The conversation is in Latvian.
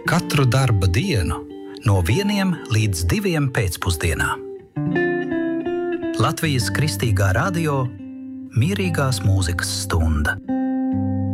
Katru darba dienu no 1 līdz 2 pēcpusdienā. Latvijas Kristīgā radio mierīgās mūzikas stunda.